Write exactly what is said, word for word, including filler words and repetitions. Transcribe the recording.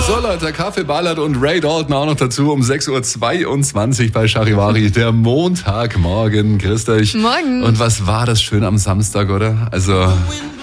So Leute, Kaffee Ballard und Ray Dalton auch noch dazu um sechs Uhr zweiundzwanzig bei Charivari, der Montagmorgen. Grüßt euch. Morgen. Und was war das schön am Samstag, oder? Also